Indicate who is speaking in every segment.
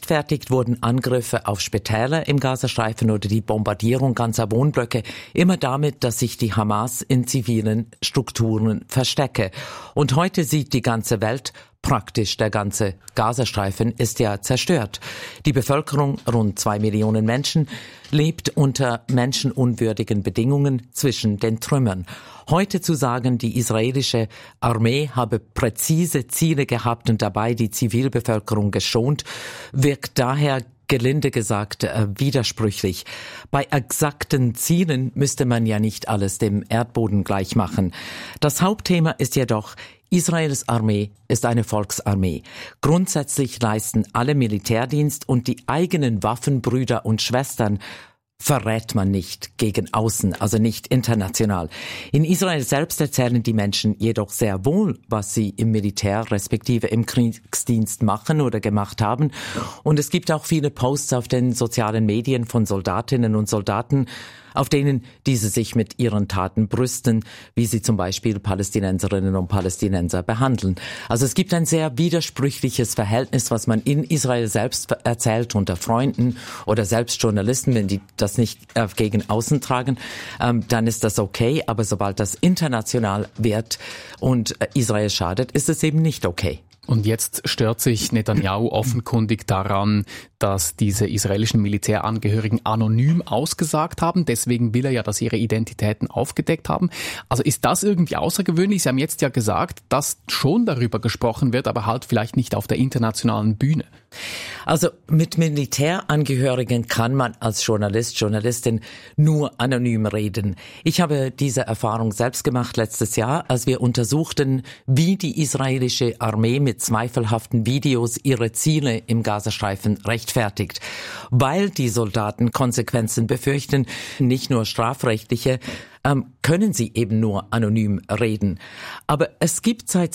Speaker 1: Gerechtfertigt wurden Angriffe auf Spitäler im Gazastreifen oder die Bombardierung ganzer Wohnblöcke immer damit, dass sich die Hamas in zivilen Strukturen verstecke. Und heute sieht die ganze Welt, praktisch der ganze Gazastreifen ist ja zerstört. Die Bevölkerung, rund 2 Millionen Menschen, lebt unter menschenunwürdigen Bedingungen zwischen den Trümmern. Heute zu sagen, die israelische Armee habe präzise Ziele gehabt und dabei die Zivilbevölkerung geschont, wirkt daher gelinde gesagt widersprüchlich. Bei exakten Zielen müsste man ja nicht alles dem Erdboden gleich machen. Das Hauptthema ist jedoch, Israels Armee ist eine Volksarmee. Grundsätzlich leisten alle Militärdienst und die eigenen Waffenbrüder und Schwestern verrät man nicht gegen außen, also nicht international. In Israel selbst erzählen die Menschen jedoch sehr wohl, was sie im Militär respektive im Kriegsdienst machen oder gemacht haben. Und es gibt auch viele Posts auf den sozialen Medien von Soldatinnen und Soldaten, auf denen diese sich mit ihren Taten brüsten, wie sie zum Beispiel Palästinenserinnen und Palästinenser behandeln. Also es gibt ein sehr widersprüchliches Verhältnis, was man in Israel selbst erzählt unter Freunden oder selbst Journalisten, wenn die das nicht gegen außen tragen, dann ist das okay, aber sobald das international wird und Israel schadet, ist es eben nicht okay.
Speaker 2: Und jetzt stört sich Netanyahu offenkundig daran, dass diese israelischen Militärangehörigen anonym ausgesagt haben. Deswegen will er ja, dass ihre Identitäten aufgedeckt haben. Also ist das irgendwie außergewöhnlich? Sie haben jetzt ja gesagt, dass schon darüber gesprochen wird, aber halt vielleicht nicht auf der internationalen Bühne.
Speaker 1: Also mit Militärangehörigen kann man als Journalistin nur anonym reden. Ich habe diese Erfahrung selbst gemacht letztes Jahr, als wir untersuchten, wie die israelische Armee mit zweifelhaften Videos ihre Ziele im Gazastreifen rechtfertigt. Weil die Soldaten Konsequenzen befürchten, nicht nur strafrechtliche, können sie eben nur anonym reden. Aber es gibt seit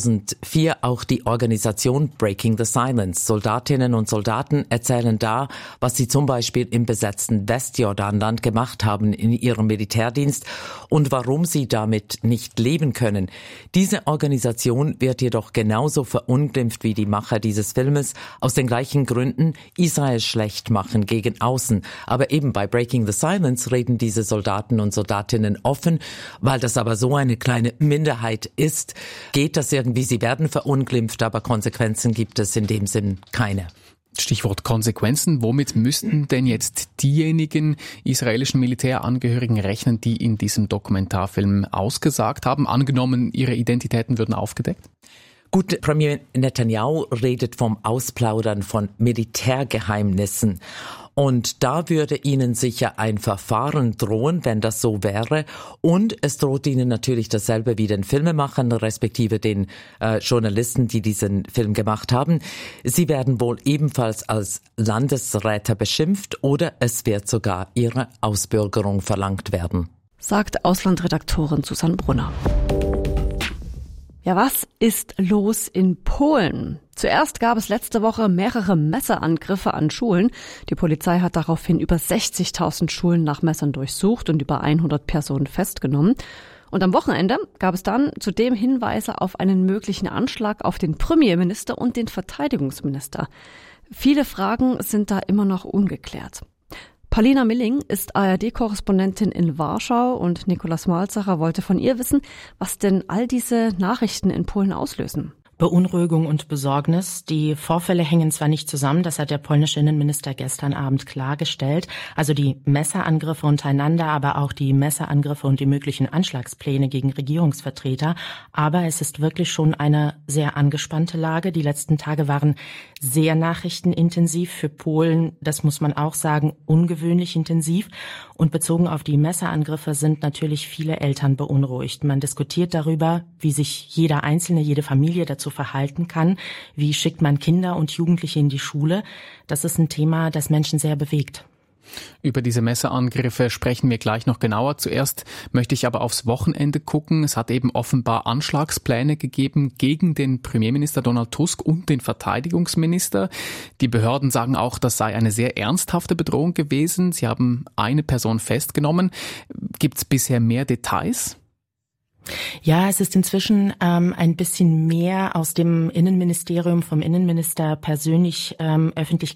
Speaker 1: 2004 auch die Organisation Breaking the Silence. Soldatinnen und Soldaten erzählen da, was sie zum Beispiel im besetzten Westjordanland gemacht haben in ihrem Militärdienst und warum sie damit nicht leben können. Diese Organisation wird jedoch genauso verunglimpft wie die Macher dieses Filmes, aus den gleichen Gründen, Israel schlecht machen gegen außen. Aber eben bei Breaking the Silence reden diese Soldaten und Soldatinnen offen, weil das aber so eine kleine Minderheit ist, geht das irgendwie, sie werden verunglimpft, aber Konsequenzen gibt es in dem Sinn keine.
Speaker 2: Stichwort Konsequenzen. Womit müssten denn jetzt diejenigen israelischen Militärangehörigen rechnen, die in diesem Dokumentarfilm ausgesagt haben? Angenommen, ihre Identitäten würden aufgedeckt?
Speaker 1: Gut, Premier Netanyahu redet vom Ausplaudern von Militärgeheimnissen. Und da würde ihnen sicher ein Verfahren drohen, wenn das so wäre. Und es droht ihnen natürlich dasselbe wie den Filmemachern, respektive den Journalisten, die diesen Film gemacht haben. Sie werden wohl ebenfalls als Landesräter beschimpft oder es wird sogar ihre Ausbürgerung verlangt werden.
Speaker 3: Sagt Auslandredaktorin Susanne Brunner. Ja, was ist los in Polen? Zuerst gab es letzte Woche mehrere Messerangriffe an Schulen. Die Polizei hat daraufhin über 60.000 Schulen nach Messern durchsucht und über 100 Personen festgenommen. Und am Wochenende gab es dann zudem Hinweise auf einen möglichen Anschlag auf den Premierminister und den Verteidigungsminister. Viele Fragen sind da immer noch ungeklärt. Paulina Milling ist ARD-Korrespondentin in Warschau und Nikolaus Malzacher wollte von ihr wissen, was denn all diese Nachrichten in Polen auslösen.
Speaker 4: Beunruhigung und Besorgnis. Die Vorfälle hängen zwar nicht zusammen, das hat der polnische Innenminister gestern Abend klargestellt. Also die Messerangriffe untereinander, aber auch die Messerangriffe und die möglichen Anschlagspläne gegen Regierungsvertreter. Aber es ist wirklich schon eine sehr angespannte Lage. Die letzten Tage waren sehr nachrichtenintensiv für Polen. Das muss man auch sagen, ungewöhnlich intensiv. Und bezogen auf die Messerangriffe sind natürlich viele Eltern beunruhigt. Man diskutiert darüber, wie sich jeder Einzelne, jede Familie dazu verhalten kann. Wie schickt man Kinder und Jugendliche in die Schule? Das ist ein Thema, das Menschen sehr bewegt.
Speaker 2: Über diese Messerangriffe sprechen wir gleich noch genauer. Zuerst möchte ich aber aufs Wochenende gucken. Es hat eben offenbar Anschlagspläne gegeben gegen den Premierminister Donald Tusk und den Verteidigungsminister. Die Behörden sagen auch, das sei eine sehr ernsthafte Bedrohung gewesen. Sie haben eine Person festgenommen. Gibt es bisher mehr Details?
Speaker 4: Ja, es ist inzwischen ein bisschen mehr aus dem Innenministerium, vom Innenminister persönlich öffentlich